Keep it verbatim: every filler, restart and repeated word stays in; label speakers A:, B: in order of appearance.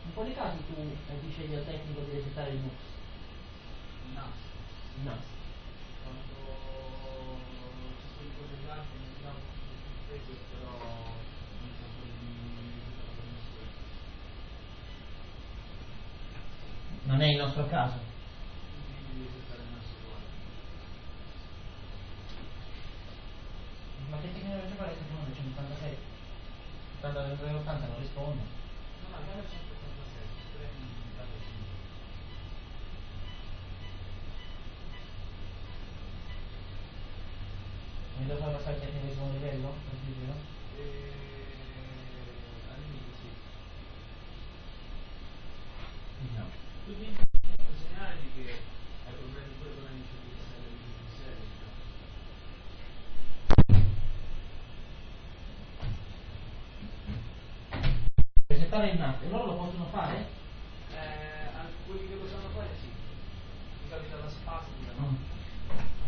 A: in quali casi tu eh, ti scegli al tecnico di resettare il N U X?
B: Il N A S.
A: Il N A S.
B: Quando ci sono i collegati non mi dà un po' di però non so quello di resettare la connessione.
A: Non è il nostro caso.
B: Quindi resettare il N A S uguale.
A: Ma che tecnologia quale sta chiamando? centottantasei? ottanta non risponde.
B: No, no, il centottantasei, tre in Italia cinque.
A: Mi devo far passare il tecnico di secondo livello? Per dirlo?
B: E all'inizio sì.
A: No.
B: Tu mi segnali che hai problemi pure con l'amici di serie di serie.
A: Resettare il N A S, e loro lo possono fare?
B: Eh, quelli che lo sanno fare sì. Mi capita la spazio, no?
A: Mm.